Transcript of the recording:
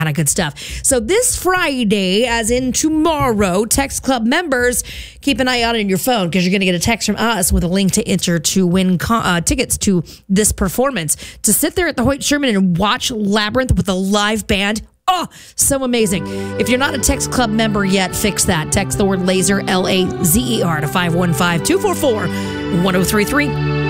kind of good stuff. So this Friday, as in tomorrow, Text Club members, keep an eye out on your phone because you're going to get a text from us with a link to enter to win tickets to this performance. To sit there at the Hoyt Sherman and watch Labyrinth with a live band. Oh, so amazing. If you're not a Text Club member yet, fix that. Text the word laser, LAZER, to 515-244-1033.